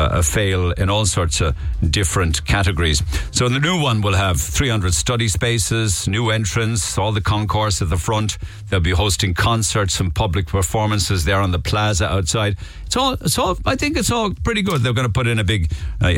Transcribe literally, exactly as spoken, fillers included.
uh, fail in all sorts of different categories. So the new one will have three hundred study spaces, new entrance, all the concourse at the front. They'll be hosting concerts and public performances there on the plaza outside. It's all, it's all. I think it's all pretty good. They're going to put in a big uh,